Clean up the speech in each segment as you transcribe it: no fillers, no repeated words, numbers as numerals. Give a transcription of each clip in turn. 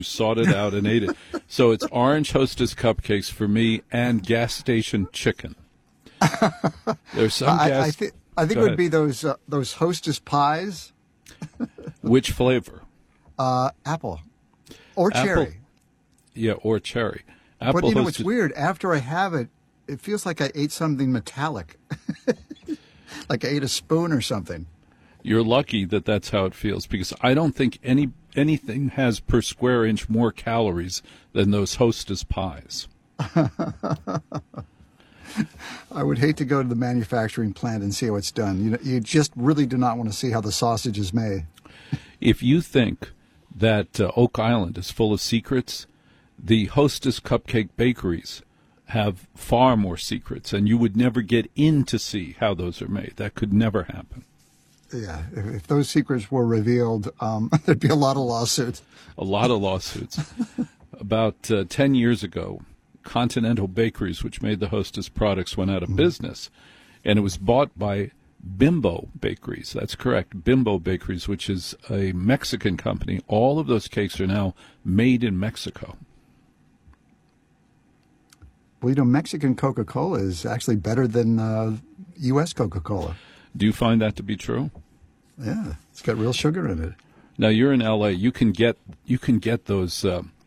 sought it out and ate it. So it's orange Hostess cupcakes for me and gas station chicken. There's some I think it would be those Hostess pies. Which flavor? Apple or cherry. Yeah, or cherry. Apple but you know, Hostess. it's weird. After I have it, it feels like I ate something metallic, like I ate a spoon or something. You're lucky that that's how it feels, because I don't think anything has per square inch more calories than those Hostess pies. I would hate to go to the manufacturing plant and see how it's done. You just really do not want to see how the sausage is made. If you think that Oak Island is full of secrets, the Hostess cupcake bakeries have far more secrets, and you would never get in to see how those are made. That could never happen. Yeah, if those secrets were revealed, there'd be a lot of lawsuits. A lot of lawsuits. About 10 years ago, Continental Bakeries, which made the Hostess products, went out of business, and it was bought by Bimbo Bakeries. That's correct, Bimbo Bakeries, which is a Mexican company. All of those cakes are now made in Mexico. Well, Mexican Coca-Cola is actually better than U.S. Coca-Cola. Do you find that to be true? Yeah, it's got real sugar in it. Now you're in L.A. You can get those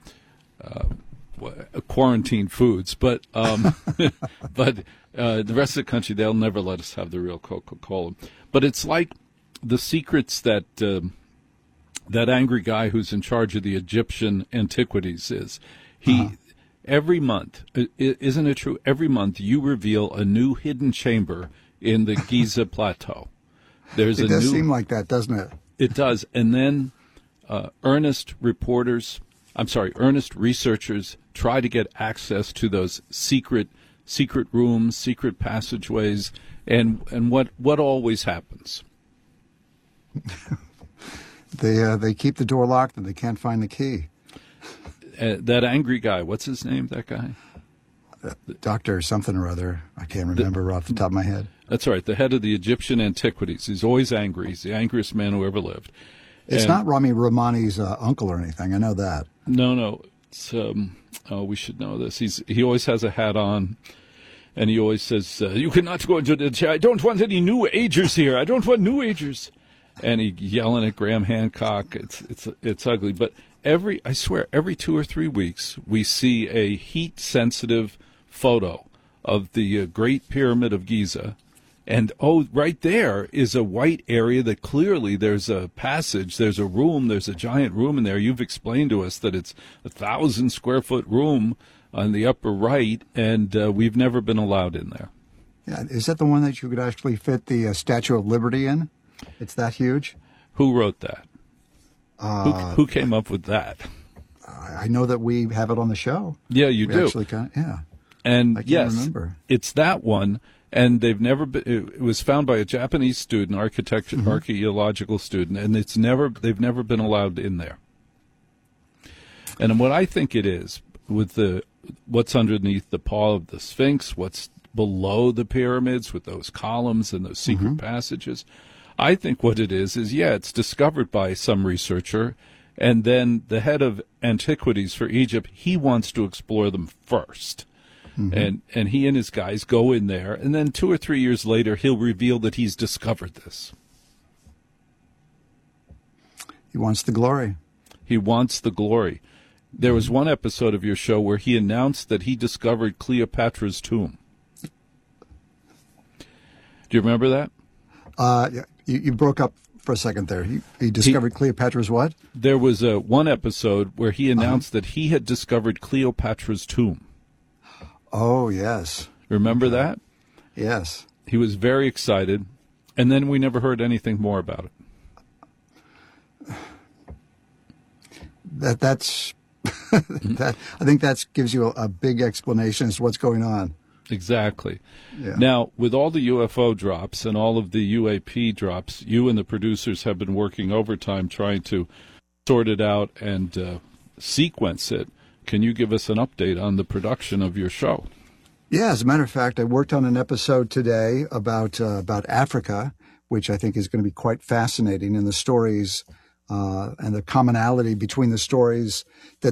quarantine foods, but but the rest of the country, they'll never let us have the real Coca-Cola. But it's like the secrets that that angry guy who's in charge of the Egyptian antiquities is. Every month, isn't it true? Every month you reveal a new hidden chamber in the Giza Plateau. It does seem like that, doesn't it? It does. And then earnest researchers try to get access to those secret rooms, secret passageways, and what always happens? They keep the door locked and they can't find the key. That angry guy, what's his name, that guy? Doctor something or other. I can't remember off the top of my head. That's right, the head of the Egyptian antiquities. He's always angry. He's the angriest man who ever lived. It's not Rami Romani's uncle or anything. I know that. No. It's, we should know this. He always has a hat on, and he always says, you cannot go into the chair. I don't want any new agers here. I don't want new agers. And he yelling at Graham Hancock. It's ugly. But I swear, every 2 or 3 weeks, we see a heat-sensitive photo of the Great Pyramid of Giza. And, right there is a white area that clearly there's a passage, there's a room, there's a giant room in there. You've explained to us that it's 1,000-square-foot room on the upper right, and we've never been allowed in there. Yeah, is that the one that you could actually fit the Statue of Liberty in? It's that huge? Who wrote that? Who came up with that? I know that we have it on the show. Yeah, you do. Actually, yeah. And I can't yes, remember. It's that one. And they've never been. It was found by a Japanese student, archaeological student, and they've never been allowed in there. And what I think it is, with what's underneath the paw of the Sphinx, what's below the pyramids with those columns and those secret passages, I think what it is it's discovered by some researcher, and then the head of antiquities for Egypt, he wants to explore them first. And he and his guys go in there, and then 2 or 3 years later, he'll reveal that he's discovered this. He wants the glory. He wants the glory. There was one episode of your show where he announced that he discovered Cleopatra's tomb. Do you remember that? Yeah, you broke up for a second there. He discovered Cleopatra's what? There was one episode where he announced that he had discovered Cleopatra's tomb. Oh, yes. Remember that? Yes. He was very excited, and then we never heard anything more about it. That's I think that gives you a big explanation as to what's going on. Exactly. Yeah. Now, with all the UFO drops and all of the UAP drops, you and the producers have been working overtime trying to sort it out and sequence it. Can you give us an update on the production of your show? Yeah, as a matter of fact, I worked on an episode today about Africa, which I think is going to be quite fascinating, and the stories and the commonality between the stories that